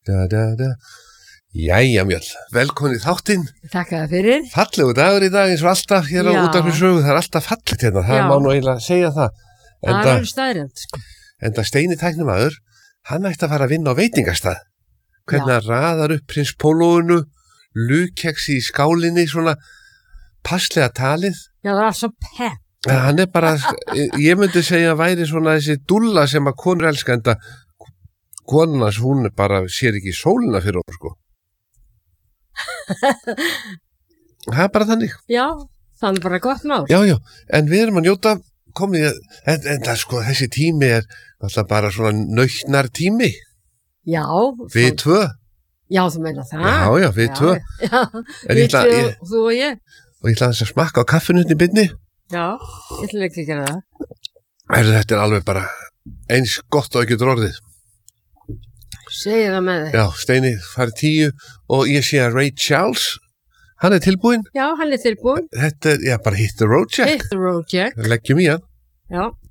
Jæja Mjöll, velkomin í þáttinn. Þakka þér fyrir. Fallegu dagur í dag eins og alltaf hér á Útvarpi Sögu, það alltaf fallit hérna, það má nú eiginlega segja það. Það er staðreynd, sko. Enda Steini tæknimaður, hann ætti að fara að vinna á veitingastað. Hvernig hann raðar upp prins pólóinu, lúkeksi í skálinni, svona passlega talið. Já, það er svo pepp. Hann er bara, ég myndi segja að væri svona þessi dúlla sem að konur elska, enda konunars, hún bara sér ekki sólina fyrir hún, sko. Það er bara þannig. Já, það er bara gott mál. Já, en við erum að njóta komið, en það sko, þessi tími er alltaf bara svona nautnar tími. Já. Við tvö. Já, þú meina það. Já, við tvö. Já, við tvö, þú og ég. Og ég ætla að smakka á kaffinu í byrni. Já, ég ætla ekki að gera það. Þetta er alveg bara eins gott og ekki orðið. Segir það með þig. Já, Steini farið 10 og ég sé að Ray Charles, hann er tilbúinn. Já, hann er tilbúinn. Þetta er, bara hit the road check. Hit the road check. Leggjum í hann. Já.